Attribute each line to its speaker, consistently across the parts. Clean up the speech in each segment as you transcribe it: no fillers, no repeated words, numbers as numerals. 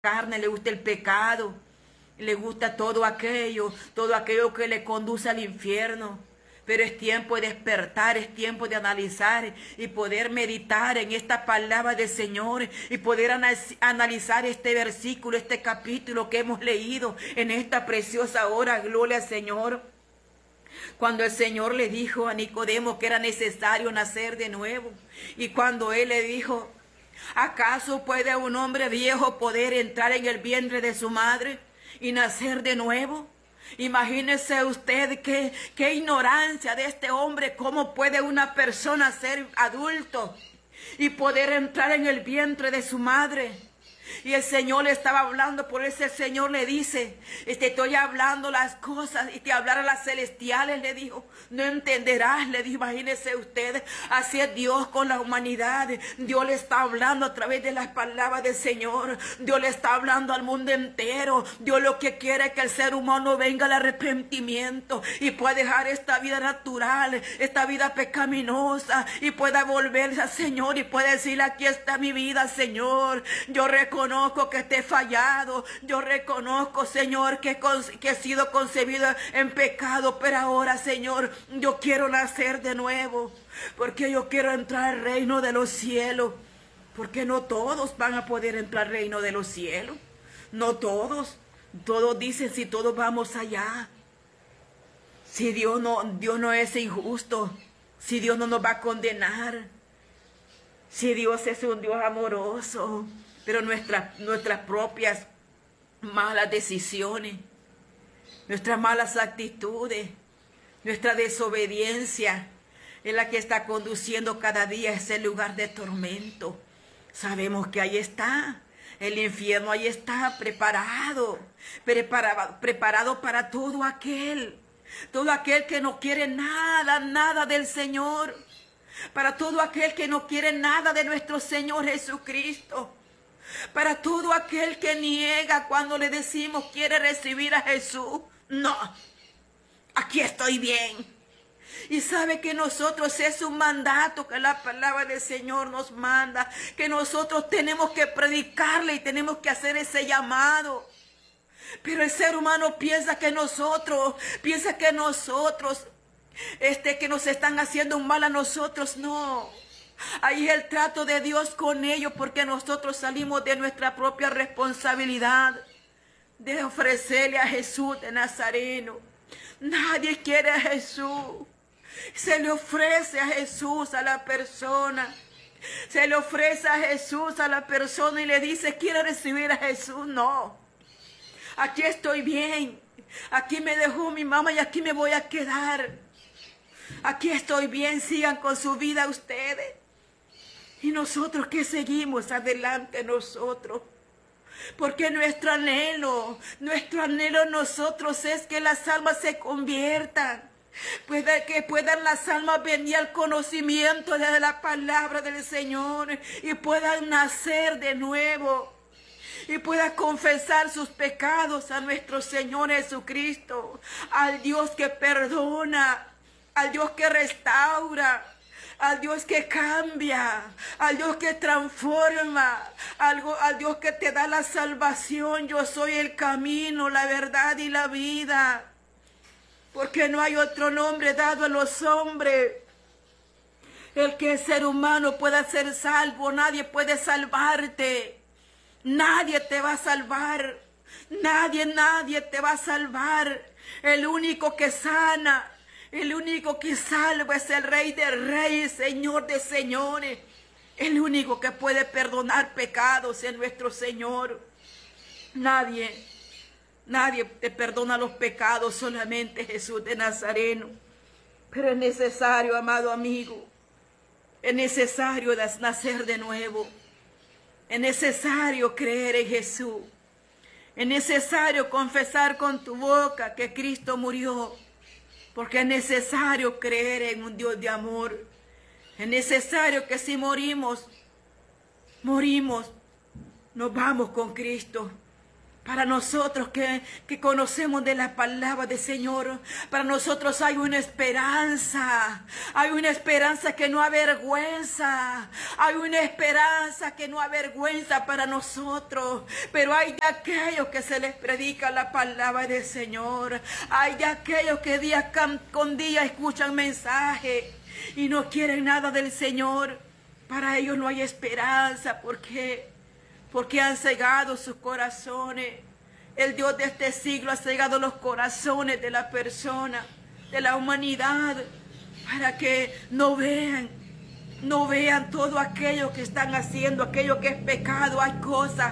Speaker 1: carne, le gusta el pecado, le gusta todo aquello que le conduce al infierno. Pero es tiempo de despertar, es tiempo de analizar y poder meditar en esta palabra del Señor y poder analizar este versículo, este capítulo que hemos leído en esta preciosa hora. Gloria al Señor. Cuando el Señor le dijo a Nicodemo que era necesario nacer de nuevo, y cuando él le dijo: ¿acaso puede un hombre viejo poder entrar en el vientre de su madre y nacer de nuevo? Imagínese usted qué ignorancia de este hombre. ¿Cómo puede una persona ser adulto y poder entrar en el vientre de su madre? Y el Señor le estaba hablando, por eso el Señor le dice: te estoy hablando las cosas y te hablaré las celestiales, le dijo. No entenderás, le dijo. Imagínese usted, así es Dios con la humanidad. Dios le está hablando a través de las palabras del Señor. Dios le está hablando al mundo entero. Dios lo que quiere es que el ser humano venga al arrepentimiento y pueda dejar esta vida natural, esta vida pecaminosa, y pueda volverse al Señor y pueda decir: aquí está mi vida, Señor. Yo reconozco que te he fallado. Yo reconozco, Señor, que he sido concebido en pecado. Pero ahora, Señor, yo quiero nacer de nuevo. Porque yo quiero entrar al reino de los cielos. Porque no todos van a poder entrar al reino de los cielos. No todos. Todos dicen: si todos vamos allá. Si Dios no es injusto. Si Dios no nos va a condenar. Si Dios es un Dios amoroso. Pero nuestras propias malas decisiones, nuestras malas actitudes, nuestra desobediencia es la que está conduciendo cada día a ese lugar de tormento. Sabemos que ahí está el infierno, ahí está preparado para todo aquel que no quiere nada del Señor, para todo aquel que no quiere nada de nuestro Señor Jesucristo. Para todo aquel que niega cuando le decimos: quiere recibir a Jesús. No, aquí estoy bien. Y sabe que nosotros es un mandato que la palabra del Señor nos manda, que nosotros tenemos que predicarle y tenemos que hacer ese llamado. Pero el ser humano piensa que nosotros, que nos están haciendo un mal a nosotros. No. Ahí es el trato de Dios con ellos, porque nosotros salimos de nuestra propia responsabilidad de ofrecerle a Jesús de Nazareno. Nadie quiere a Jesús. Se le ofrece a Jesús a la persona. Se le ofrece a Jesús a la persona y le dice: ¿quiere recibir a Jesús? No. Aquí estoy bien. Aquí me dejó mi mamá y aquí me voy a quedar. Aquí estoy bien. Sigan con su vida ustedes. Y nosotros que seguimos adelante nosotros. Porque nuestro anhelo nosotros es que las almas se conviertan. Que puedan las almas venir al conocimiento de la palabra del Señor. Y puedan nacer de nuevo. Y puedan confesar sus pecados a nuestro Señor Jesucristo. Al Dios que perdona. Al Dios que restaura. Al Dios que cambia, al Dios que transforma, al Dios que te da la salvación. Yo soy el camino, la verdad y la vida. Porque no hay otro nombre dado a los hombres. El que el ser humano pueda ser salvo, nadie puede salvarte. Nadie te va a salvar. Nadie te va a salvar. El único que sana, el único que salva es el Rey de Reyes, Señor de Señores. El único que puede perdonar pecados es nuestro Señor. Nadie te perdona los pecados, solamente Jesús de Nazareno. Pero es necesario, amado amigo, es necesario nacer de nuevo. Es necesario creer en Jesús. Es necesario confesar con tu boca que Cristo murió. Porque es necesario creer en un Dios de amor. Es necesario que si morimos, nos vamos con Cristo. Para nosotros que conocemos de la palabra del Señor, para nosotros hay una esperanza que no avergüenza, hay una esperanza que no avergüenza para nosotros. Pero hay de aquellos que se les predica la palabra del Señor, hay de aquellos que día con día escuchan mensajes y no quieren nada del Señor. Para ellos no hay esperanza, porque han cegado sus corazones. El Dios de este siglo ha cegado los corazones de la persona, de la humanidad, para que no vean todo aquello que están haciendo, aquello que es pecado. Hay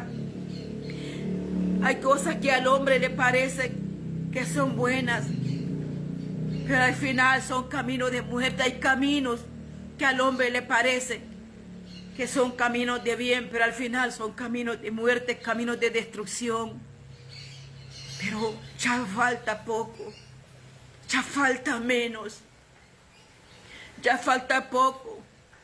Speaker 1: cosas que al hombre le parece que son buenas, pero al final son caminos de muerte. Hay caminos que al hombre le parece que son caminos de bien, pero al final son caminos de muerte, caminos de destrucción. Pero ya falta poco, ya falta menos, ya falta poco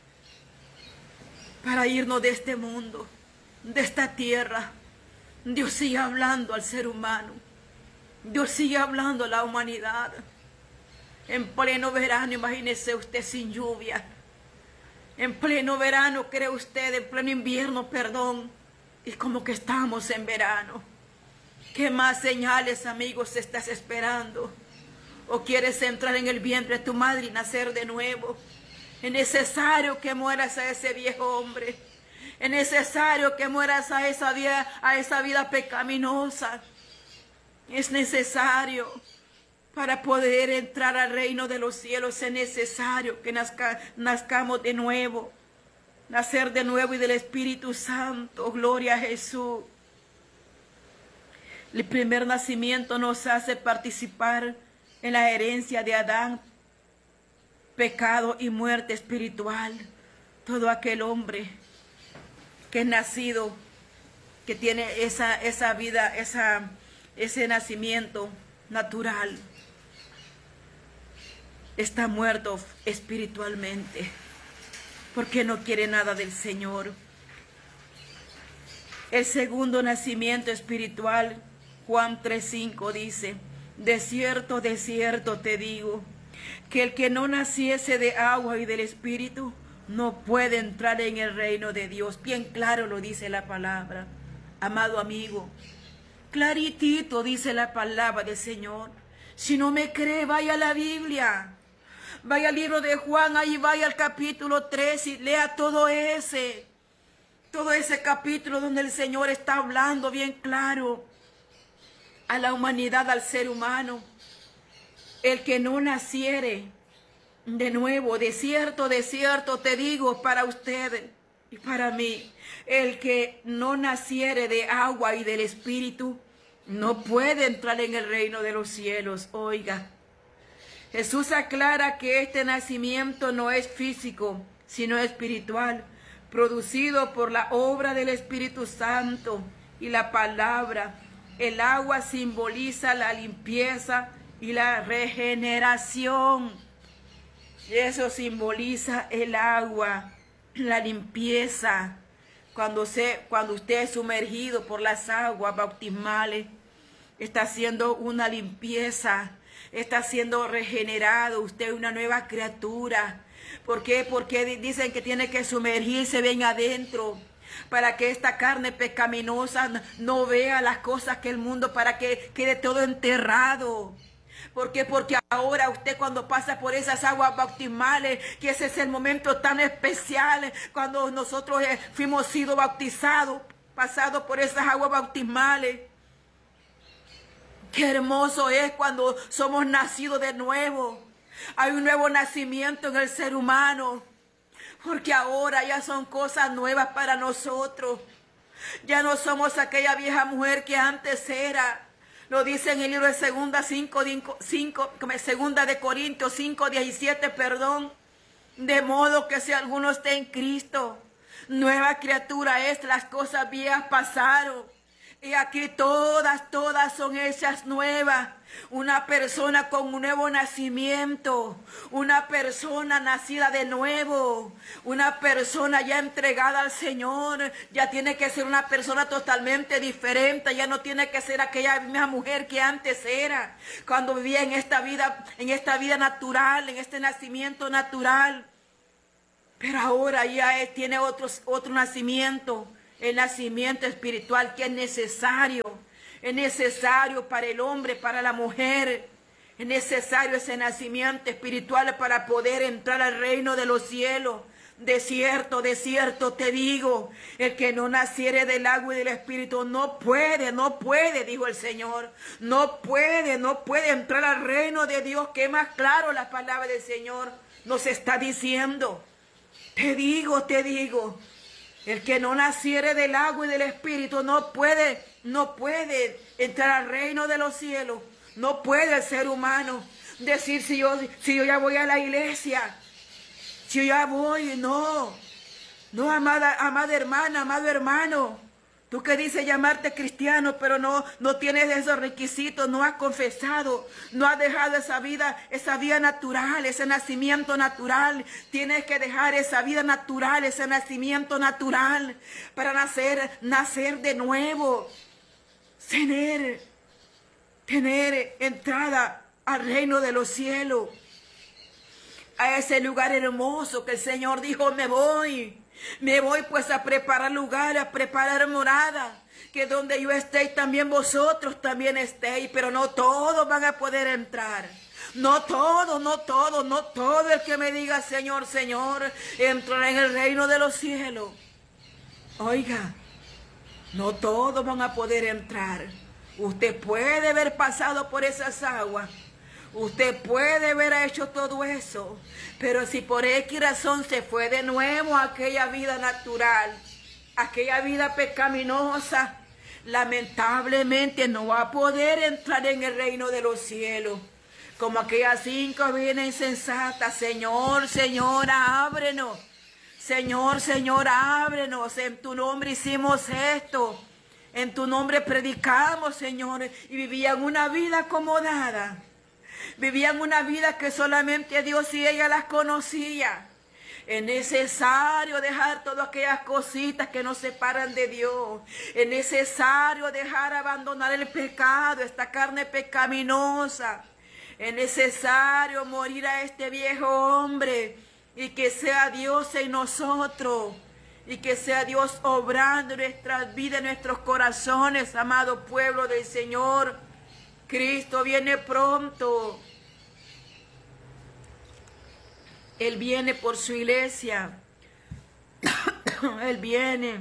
Speaker 1: para irnos de este mundo, de esta tierra. Dios sigue hablando al ser humano, Dios sigue hablando a la humanidad. En pleno verano, imagínese usted sin lluvia. En pleno verano, cree usted, en pleno invierno, perdón, y como que estamos en verano. ¿Qué más señales, amigos, estás esperando? ¿O quieres entrar en el vientre de tu madre y nacer de nuevo? Es necesario que mueras a ese viejo hombre. Es necesario que mueras a esa vida pecaminosa. Es necesario. Para poder entrar al reino de los cielos es necesario que nazcamos de nuevo. Nacer de nuevo y del Espíritu Santo. Gloria a Jesús. El primer nacimiento nos hace participar en la herencia de Adán. Pecado y muerte espiritual. Todo aquel hombre que es nacido, que tiene esa vida, ese nacimiento natural, está muerto espiritualmente, porque no quiere nada del Señor. El segundo nacimiento espiritual, Juan 3:5 dice: de cierto te digo, que el que no naciese de agua y del Espíritu, no puede entrar en el reino de Dios. Bien claro lo dice la palabra, amado amigo. Claritito dice la palabra del Señor. Si no me cree, vaya a la Biblia. Vaya al libro de Juan, ahí vaya al capítulo 3 y lea todo ese capítulo donde el Señor está hablando bien claro a la humanidad, al ser humano. El que no naciere de nuevo, de cierto te digo, para ustedes y para mí, el que no naciere de agua y del Espíritu, no puede entrar en el reino de los cielos. Oiga, Jesús aclara que este nacimiento no es físico, sino espiritual, producido por la obra del Espíritu Santo y la palabra. El agua simboliza la limpieza y la regeneración. Eso simboliza el agua, la limpieza. Cuando usted es sumergido por las aguas bautismales, está haciendo una limpieza, está siendo regenerado, usted es una nueva criatura. ¿Por qué? Porque dicen que tiene que sumergirse bien adentro, para que esta carne pecaminosa no vea las cosas que el mundo, para que quede todo enterrado. ¿Por qué? Porque ahora usted, cuando pasa por esas aguas bautismales, que ese es el momento tan especial, cuando nosotros fuimos sido bautizados, pasados por esas aguas bautismales. Qué hermoso es cuando somos nacidos de nuevo. Hay un nuevo nacimiento en el ser humano, porque ahora ya son cosas nuevas para nosotros. Ya no somos aquella vieja mujer que antes era. Lo dice en el libro de Segunda de Corintios 5:17, perdón. De modo que si alguno está en Cristo, nueva criatura es, las cosas viejas pasaron. Y aquí todas son hechas nuevas. Una persona con un nuevo nacimiento, una persona nacida de nuevo, una persona ya entregada al Señor, ya tiene que ser una persona totalmente diferente, ya no tiene que ser aquella misma mujer que antes era, cuando vivía en esta vida natural, en este nacimiento natural. Pero ahora ya tiene otro nacimiento, el nacimiento espiritual que es necesario. Es necesario para el hombre, para la mujer. Es necesario ese nacimiento espiritual para poder entrar al reino de los cielos. De cierto te digo, el que no naciere del agua y del espíritu no puede, dijo el Señor. No puede entrar al reino de Dios, que es más claro la palabra del Señor nos está diciendo. Te digo, el que no naciere del agua y del espíritu no puede entrar al reino de los cielos. No puede el ser humano decir si yo ya voy a la iglesia, si yo ya voy, no, amada hermana, amado hermano. Tú que dices llamarte cristiano, pero no tienes esos requisitos, no has confesado, no has dejado esa vida natural, ese nacimiento natural. Tienes que dejar esa vida natural, ese nacimiento natural para nacer de nuevo, tener entrada al reino de los cielos, a ese lugar hermoso que el Señor dijo, me voy pues a preparar lugar, a preparar morada, que donde yo esté también vosotros también estéis, pero no todos van a poder entrar. No todo el que me diga Señor, Señor, entrará en el reino de los cielos. Oiga, no todos van a poder entrar. Usted puede haber pasado por esas aguas. Usted puede haber hecho todo eso, pero si por X razón se fue de nuevo a aquella vida natural, aquella vida pecaminosa, lamentablemente no va a poder entrar en el reino de los cielos. Como aquellas 5 virgenes insensatas, Señor, ábrenos. Señor, ábrenos. En tu nombre hicimos esto. En tu nombre predicamos, Señor. Y vivían una vida acomodada. Vivían una vida que solamente Dios y ella las conocía. Es necesario dejar todas aquellas cositas que nos separan de Dios. Es necesario abandonar el pecado, esta carne pecaminosa. Es necesario morir a este viejo hombre y que sea Dios en nosotros. Y que sea Dios obrando en nuestras vidas, en nuestros corazones, amado pueblo del Señor. Cristo viene pronto. Él viene por su iglesia. Él viene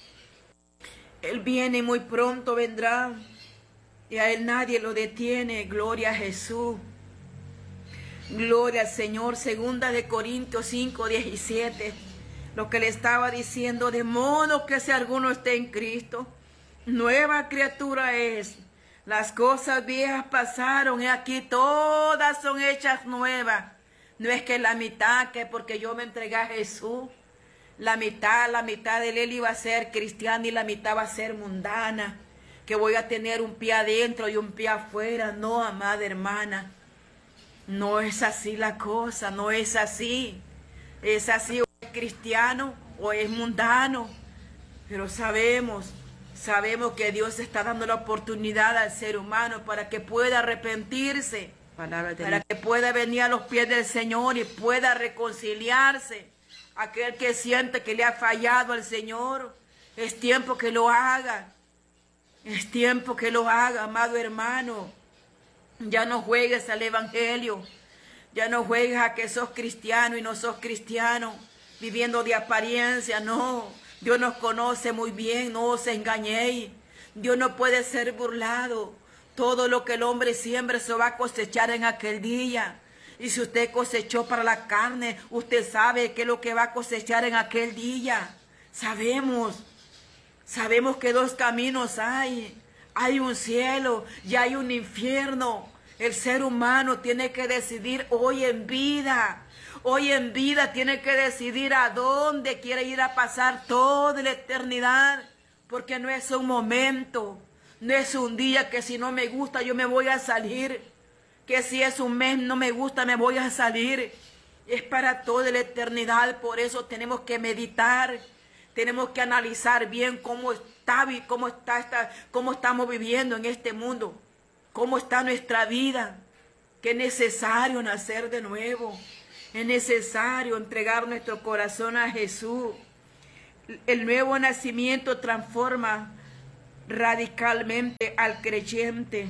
Speaker 1: y muy pronto vendrá. Y a Él nadie lo detiene. Gloria a Jesús. Gloria al Señor. 2 Corintios 5:17. Lo que le estaba diciendo, de modo que si alguno está en Cristo, nueva criatura es. Las cosas viejas pasaron y aquí todas son hechas nuevas. No es que la mitad, que porque yo me entregué a Jesús, la mitad de él iba a ser cristiana y la mitad va a ser mundana, que voy a tener un pie adentro y un pie afuera. No, amada hermana, no es así la cosa, no es así. Es así, o es cristiano o es mundano, pero sabemos que Dios está dando la oportunidad al ser humano para que pueda arrepentirse, para que pueda venir a los pies del Señor y pueda reconciliarse. Aquel que siente que le ha fallado al Señor, es tiempo que lo haga. Es tiempo que lo haga, amado hermano. Ya no juegues al evangelio. Ya no juegues a que sos cristiano y no sos cristiano, viviendo de apariencia. No, Dios nos conoce muy bien, no os engañéis. Dios no puede ser burlado. Todo lo que el hombre siembra se va a cosechar en aquel día. Y si usted cosechó para la carne, usted sabe qué es lo que va a cosechar en aquel día. Sabemos que 2 caminos hay. Hay un cielo y hay un infierno. El ser humano tiene que decidir hoy en vida. Hoy en vida tiene que decidir a dónde quiere ir a pasar toda la eternidad. Porque no es un momento. No es un día que si no me gusta yo me voy a salir. Que si es un mes no me gusta me voy a salir. Es para toda la eternidad. Por eso tenemos que meditar. Tenemos que analizar bien cómo estamos viviendo en este mundo. Cómo está nuestra vida. Que es necesario nacer de nuevo. Es necesario entregar nuestro corazón a Jesús. El nuevo nacimiento transforma radicalmente al creyente.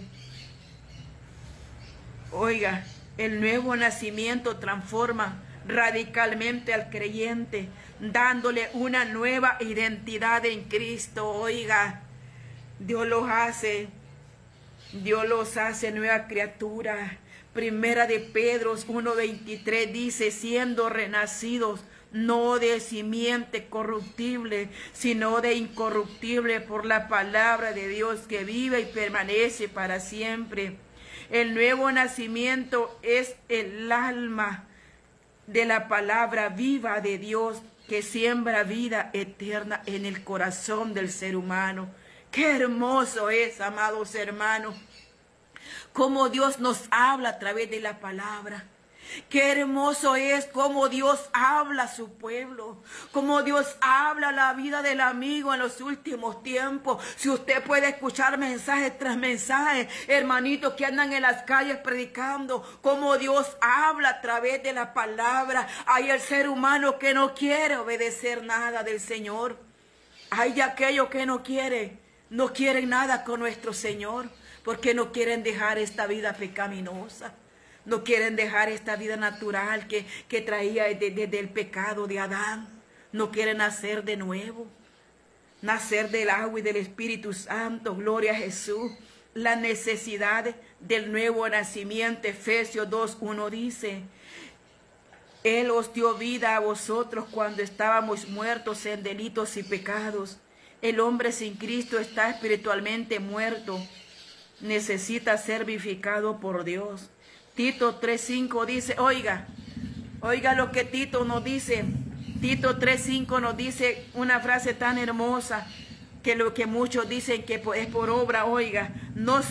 Speaker 1: Oiga, el nuevo nacimiento transforma radicalmente al creyente, dándole una nueva identidad en Cristo. Oiga, Dios los hace nueva criatura. Primera de Pedro 1:23 dice, siendo renacidos no de simiente corruptible, sino de incorruptible por la palabra de Dios que vive y permanece para siempre. El nuevo nacimiento es el alma de la palabra viva de Dios que siembra vida eterna en el corazón del ser humano. Qué hermoso es, amados hermanos, cómo Dios nos habla a través de la palabra. Qué hermoso es cómo Dios habla a su pueblo, cómo Dios habla a la vida del amigo en los últimos tiempos. Si usted puede escuchar mensaje tras mensaje, hermanitos que andan en las calles predicando, cómo Dios habla a través de la palabra. Hay el ser humano que no quiere obedecer nada del Señor. Hay aquellos que no quieren nada con nuestro Señor, porque no quieren dejar esta vida pecaminosa. No quieren dejar esta vida natural que traía desde el pecado de Adán. No quieren nacer de nuevo. Nacer del agua y del Espíritu Santo. Gloria a Jesús. La necesidad del nuevo nacimiento. Efesios 2:1 dice, Él os dio vida a vosotros cuando estábamos muertos en delitos y pecados. El hombre sin Cristo está espiritualmente muerto. Necesita ser vivificado por Dios. Tito 3:5 dice, oiga lo que Tito nos dice. Tito 3:5 nos dice una frase tan hermosa que lo que muchos dicen que es por obra. Oiga, no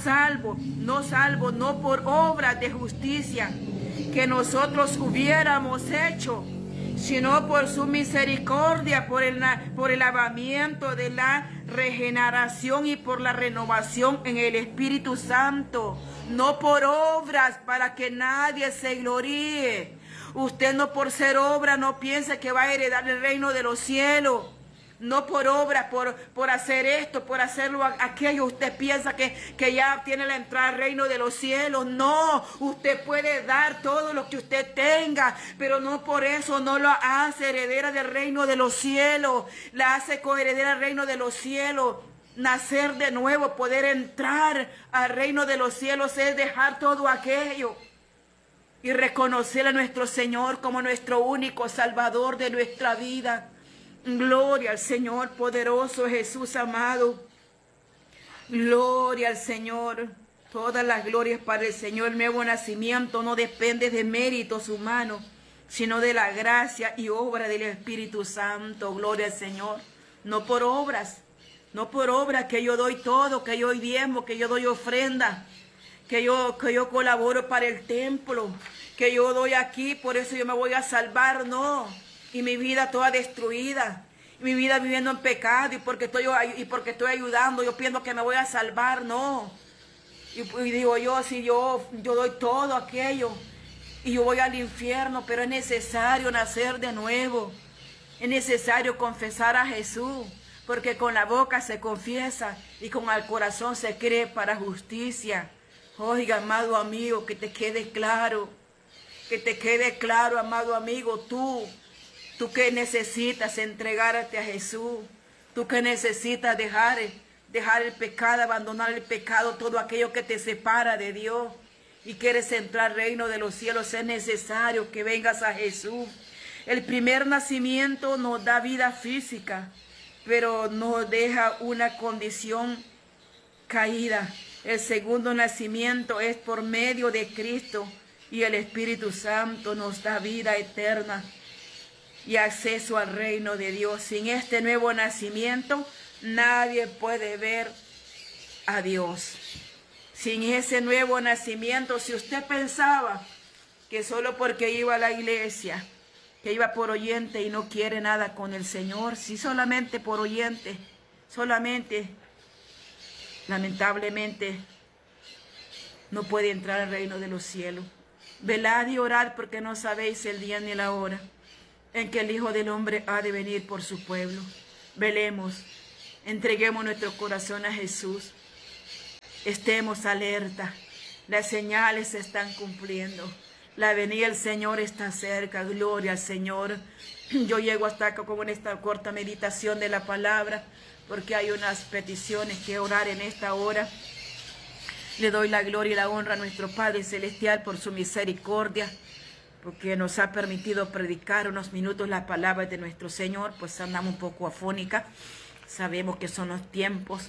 Speaker 1: por obras de justicia que nosotros hubiéramos hecho, sino por su misericordia, por el lavamiento de la regeneración y por la renovación en el Espíritu Santo. No por obras para que nadie se gloríe. Usted no por ser obra no piensa que va a heredar el reino de los cielos. No por obras, por hacer esto, por hacerlo aquello. Usted piensa que ya tiene la entrada al reino de los cielos. No, usted puede dar todo lo que usted tenga, pero no por eso no lo hace heredera del reino de los cielos. La hace coheredera al reino de los cielos. Nacer de nuevo, poder entrar al reino de los cielos es dejar todo aquello y reconocer a nuestro Señor como nuestro único Salvador de nuestra vida. Gloria al Señor poderoso, Jesús amado. Gloria al Señor. Todas las glorias para el Señor. El nuevo nacimiento no depende de méritos humanos, sino de la gracia y obra del Espíritu Santo. Gloria al Señor. No por obras. No por obras que yo doy todo, que yo doy diezmo, que yo doy ofrenda, que yo colaboro para el templo, que yo doy aquí, por eso yo me voy a salvar. No. Y mi vida toda destruida, mi vida viviendo en pecado, y porque estoy ayudando, yo pienso que me voy a salvar. No. Y digo yo, si yo doy todo aquello y yo voy al infierno, pero es necesario nacer de nuevo. Es necesario confesar a Jesús, porque con la boca se confiesa y con el corazón se cree para justicia. Oiga, amado amigo, que te quede claro, amado amigo, tú que necesitas entregarte a Jesús, tú que necesitas dejar el pecado, abandonar el pecado, todo aquello que te separa de Dios y quieres entrar al reino de los cielos, es necesario que vengas a Jesús. El primer nacimiento nos da vida física, pero nos deja una condición caída. El segundo nacimiento es por medio de Cristo y el Espíritu Santo nos da vida eterna y acceso al reino de Dios. Sin este nuevo nacimiento, nadie puede ver a Dios. Sin ese nuevo nacimiento, si usted pensaba que solo porque iba a la iglesia, que iba por oyente y no quiere nada con el Señor, si solamente por oyente, solamente, lamentablemente, no puede entrar al reino de los cielos. Velad y orad porque no sabéis el día ni la hora en que el Hijo del Hombre ha de venir por su pueblo. Velemos, entreguemos nuestro corazón a Jesús. Estemos alerta, las señales se están cumpliendo. La venida del Señor está cerca, gloria al Señor. Yo llego hasta acá con esta corta meditación de la palabra, porque hay unas peticiones que orar en esta hora. Le doy la gloria y la honra a nuestro Padre Celestial por su misericordia, porque nos ha permitido predicar unos minutos la palabra de nuestro Señor. Pues andamos un poco afónica, sabemos que son los tiempos,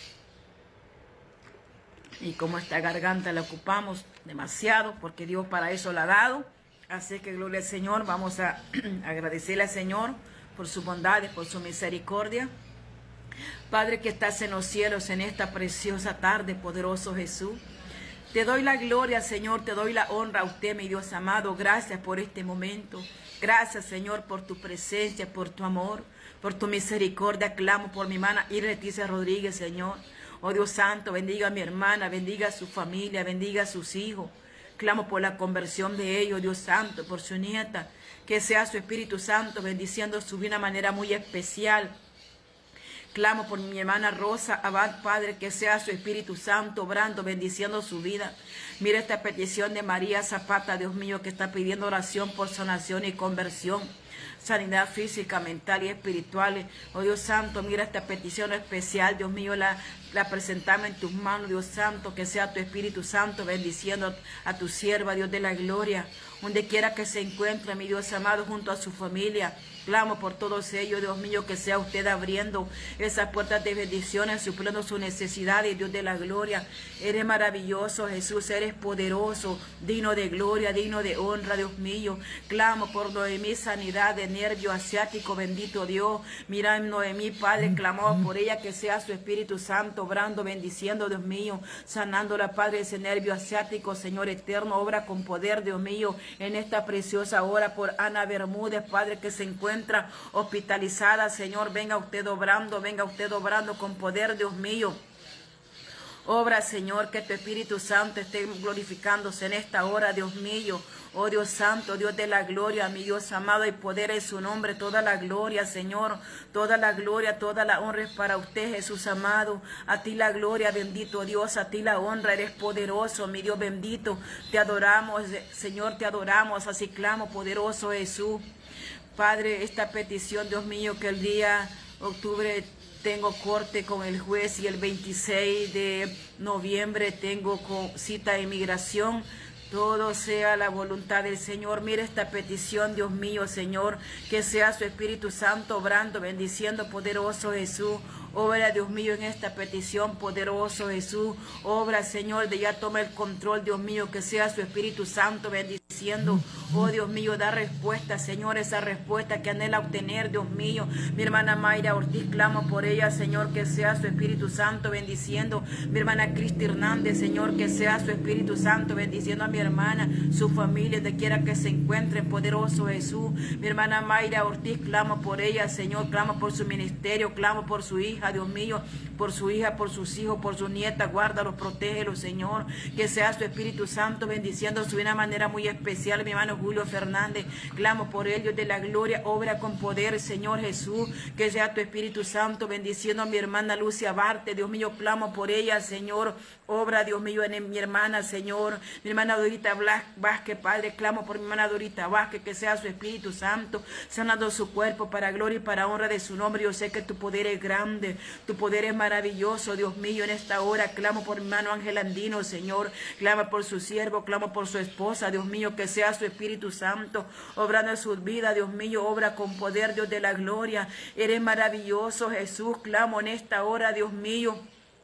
Speaker 1: y como esta garganta la ocupamos demasiado, porque Dios para eso la ha dado. Así que gloria al Señor, vamos a agradecerle al Señor por su bondad y por su misericordia. Padre que estás en los cielos en esta preciosa tarde, poderoso Jesús, te doy la gloria, Señor, te doy la honra a usted, mi Dios amado. Gracias por este momento. Gracias, Señor, por tu presencia, por tu amor, por tu misericordia. Clamo por mi hermana Leticia Rodríguez, Señor. Oh Dios Santo, bendiga a mi hermana, bendiga a su familia, bendiga a sus hijos. Clamo por la conversión de ellos, Dios Santo, por su nieta. Que sea su Espíritu Santo bendiciendo su vida de una manera muy especial. Clamo por mi hermana Rosa Abad, Padre, que sea su Espíritu Santo obrando, bendiciendo su vida. Mira esta petición de María Zapata, Dios mío, que está pidiendo oración por sanación y conversión. Sanidad física, mental y espiritual. Oh Dios Santo, mira esta petición especial, Dios mío, la presentamos en tus manos, Dios Santo, que sea tu Espíritu Santo bendiciendo a tu sierva, Dios de la gloria, donde quiera que se encuentre, mi Dios amado, junto a su familia. Clamo por todos ellos, Dios mío, que sea usted abriendo esas puertas de bendiciones, supliendo sus necesidades, Dios de la gloria. Eres maravilloso, Jesús, eres poderoso, digno de gloria, digno de honra, Dios mío. Clamo por Noemí, sanidad de nervio asiático, bendito Dios. Mira en Noemí, Padre, clamamos por ella, que sea su Espíritu Santo obrando, bendiciendo, Dios mío, sanándola, Padre, ese nervio asiático, Señor eterno, obra con poder, Dios mío, en esta preciosa hora por Ana Bermúdez, Padre, que se encuentra hospitalizada, Señor, venga usted obrando con poder, Dios mío. Obra, Señor, que tu Espíritu Santo esté glorificándose en esta hora, Dios mío. Oh Dios Santo, Dios de la gloria, mi Dios amado, y poder es su nombre. Toda la gloria, Señor, toda la gloria, toda la honra es para usted, Jesús amado. A ti la gloria, bendito Dios, a ti la honra, eres poderoso, mi Dios bendito. Te adoramos, Señor, te adoramos, así clamo, poderoso Jesús. Padre, esta petición, Dios mío, que el día octubre tengo corte con el juez y el 26 de noviembre tengo cita de inmigración. Todo sea la voluntad del Señor. Mira esta petición, Dios mío, Señor, que sea su Espíritu Santo obrando, bendiciendo, poderoso Jesús. Obra, Dios mío, en esta petición, poderoso Jesús. Obra, Señor, de ya toma el control, Dios mío, que sea su Espíritu Santo bendiciendo. Oh, Dios mío, da respuesta, Señor, esa respuesta que anhela obtener, Dios mío. Mi hermana Mayra Ortiz, clamo por ella, Señor, que sea su Espíritu Santo bendiciendo. Mi hermana Cristi Hernández, Señor, que sea su Espíritu Santo bendiciendo a mi hermana, su familia, donde quiera que se encuentre, poderoso Jesús. Mi hermana Mayra Ortiz, clamo por ella, Señor, clamo por su ministerio, clamo por su hija, Dios mío, por su hija, por sus hijos, por su nieta, guárdalos, protégelos, Señor, que sea su Espíritu Santo bendiciendo su vida de una manera muy especial. Mi hermano Julio Fernández, clamo por él, Dios de la gloria, obra con poder, Señor Jesús, que sea tu Espíritu Santo bendiciendo a mi hermana Lucia Barte, Dios mío, clamo por ella, Señor, obra, Dios mío, en mi hermana, Señor, mi hermana Dorita Vázquez, Padre, clamo por mi hermana Dorita Vázquez, que sea su Espíritu Santo sanando su cuerpo para gloria y para honra de su nombre. Yo sé que tu poder es grande, tu poder es maravilloso, Dios mío. En esta hora clamo por mi hermano Ángel Andino, Señor, clama por su siervo, clamo por su esposa, Dios mío, que sea su Espíritu Santo obrando en su vida, Dios mío, obra con poder, Dios de la gloria. Eres maravilloso, Jesús, clamo en esta hora, Dios mío,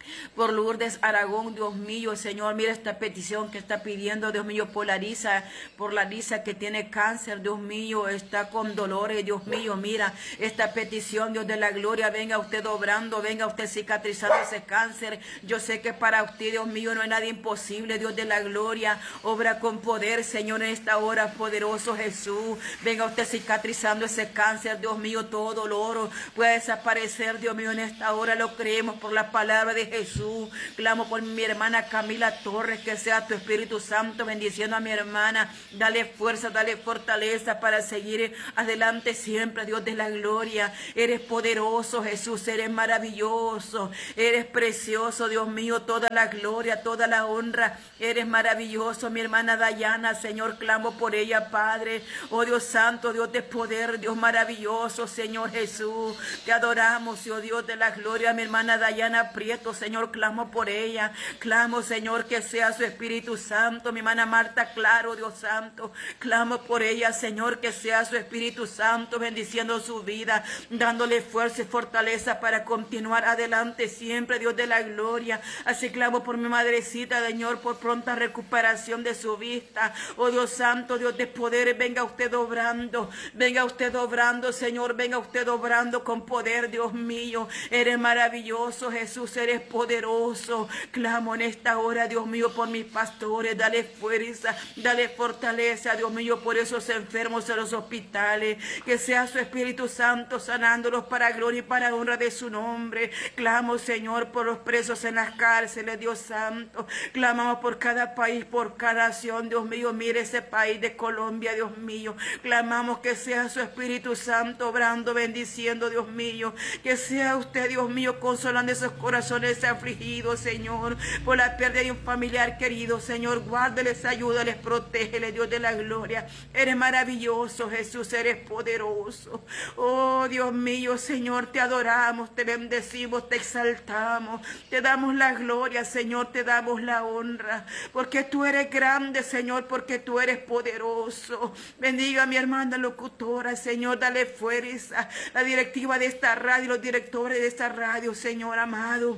Speaker 1: Por Lourdes Aragón, Dios mío, Señor, mira esta petición que está pidiendo, Dios mío, por la Lisa que tiene cáncer, Dios mío, está con dolores, Dios mío, mira esta petición, Dios de la gloria, venga usted obrando, venga usted cicatrizando ese cáncer. Yo sé que para usted, Dios mío, no hay nada imposible, Dios de la gloria, obra con poder, Señor, en esta hora, poderoso Jesús, venga usted cicatrizando ese cáncer, Dios mío, todo dolor puede desaparecer, Dios mío, en esta hora lo creemos por la palabra de Jesús. Clamo por mi hermana Camila Torres, que sea tu Espíritu Santo bendiciendo a mi hermana. Dale fuerza, dale fortaleza para seguir adelante siempre, Dios de la gloria. Eres poderoso, Jesús, eres maravilloso, eres precioso, Dios mío, toda la gloria, toda la honra. Eres maravilloso, mi hermana Dayana, Señor, clamo por ella, Padre. Oh Dios santo, Dios de poder, Dios maravilloso, Señor Jesús. Te adoramos, oh Dios de la gloria, mi hermana Dayana Prieto, Señor, clamo por ella. Clamo, Señor, que sea su Espíritu Santo. Mi hermana Marta Claro, Dios santo, clamo por ella, Señor, que sea su Espíritu Santo bendiciendo su vida, dándole fuerza y fortaleza para continuar adelante siempre, Dios de la gloria. Así clamo por mi madrecita, Señor, por pronta recuperación de su vista. Oh Dios santo, Dios de poder, venga usted obrando, Señor, venga usted obrando con poder, Dios mío. Eres maravilloso, Jesús, eres poderoso. Clamo en esta hora, Dios mío, por mis pastores, dale fuerza, dale fortaleza, Dios mío, por esos enfermos en los hospitales, que sea su Espíritu Santo sanándolos para gloria y para honra de su nombre. Clamo, Señor, por los presos en las cárceles, Dios santo. Clamamos por cada país, por cada nación, Dios mío, mire ese país de Colombia, Dios mío. Clamamos que sea su Espíritu Santo obrando, bendiciendo, Dios mío, que sea usted, Dios mío, consolando esos corazones afligidos, Señor, por la pérdida de un familiar querido, Señor. Guárdeles, ayúdales, protégeles, Dios de la gloria. Eres maravilloso, Jesús, eres poderoso. Oh Dios mío, Señor, te adoramos, te bendecimos, te exaltamos, te damos la gloria, Señor, te damos la honra, porque tú eres grande, Señor, porque tú eres poderoso. Bendiga a mi hermana locutora, Señor, dale fuerza, la directiva de esta radio, los directores de esta radio, Señor amado.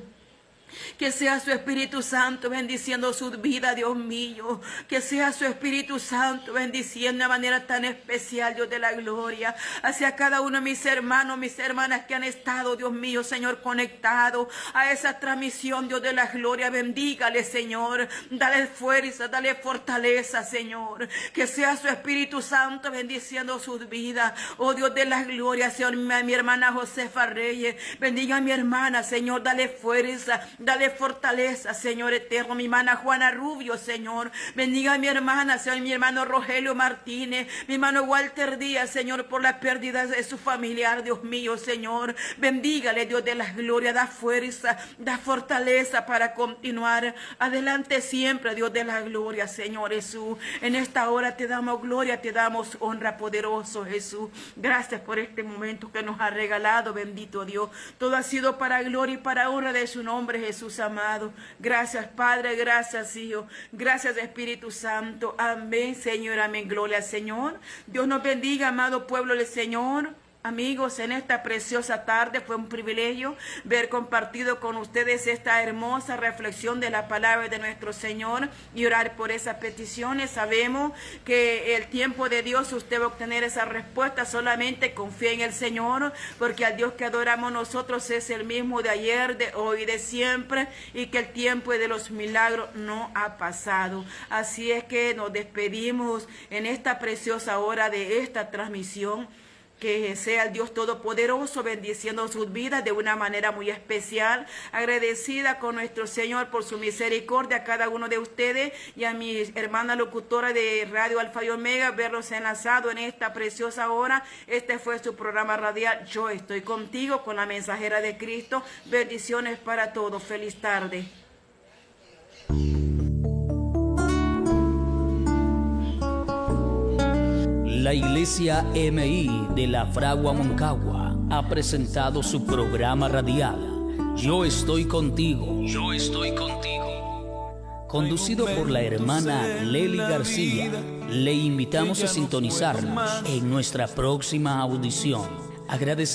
Speaker 1: Que sea su Espíritu Santo bendiciendo su vida, Dios mío. Que sea su Espíritu Santo bendiciendo de manera tan especial, Dios de la gloria, hacia cada uno de mis hermanos, mis hermanas que han estado, Dios mío, Señor, conectados a esa transmisión, Dios de la gloria. Bendígale, Señor. Dale fuerza, dale fortaleza, Señor. Que sea su Espíritu Santo bendiciendo sus vidas. Oh Dios de la gloria, Señor, mi hermana Josefa Reyes. Bendiga a mi hermana, Señor. Dale fuerza. Dale fortaleza, Señor eterno. Mi hermana Juana Rubio, Señor. Bendiga a mi hermana, Señor, mi hermano Rogelio Martínez, mi hermano Walter Díaz, Señor, por la pérdida de su familiar, Dios mío, Señor. Bendígale, Dios de la gloria. Da fuerza, da fortaleza para continuar adelante siempre, Dios de la gloria, Señor Jesús. En esta hora te damos gloria, te damos honra, poderoso Jesús. Gracias por este momento que nos ha regalado, bendito Dios. Todo ha sido para gloria y para honra de su nombre, Jesús amado. Gracias, Padre, gracias, Hijo, gracias, Espíritu Santo. Amén, Señor, amén. Gloria al Señor. Dios nos bendiga, amado pueblo del Señor. Amigos, en esta preciosa tarde fue un privilegio ver compartido con ustedes esta hermosa reflexión de la palabra de nuestro Señor y orar por esas peticiones. Sabemos que el tiempo de Dios usted va a obtener esa respuesta, solamente confía en el Señor, porque al Dios que adoramos nosotros es el mismo de ayer, de hoy, de siempre, y que el tiempo de los milagros no ha pasado. Así es que nos despedimos en esta preciosa hora de esta transmisión. Que sea el Dios Todopoderoso bendiciendo sus vidas de una manera muy especial. Agradecida con nuestro Señor por su misericordia a cada uno de ustedes y a mi hermana locutora de Radio Alfa y Omega, verlos enlazados en esta preciosa hora. Este fue su programa radial Yo Estoy Contigo, con la mensajera de Cristo. Bendiciones para todos. Feliz tarde.
Speaker 2: La Iglesia MI de la Fragua Moncagua ha presentado su programa radial Yo Estoy Contigo. Yo Estoy Contigo. Conducido por la hermana Lely García. Le invitamos a sintonizarnos en nuestra próxima audición. Agradecemos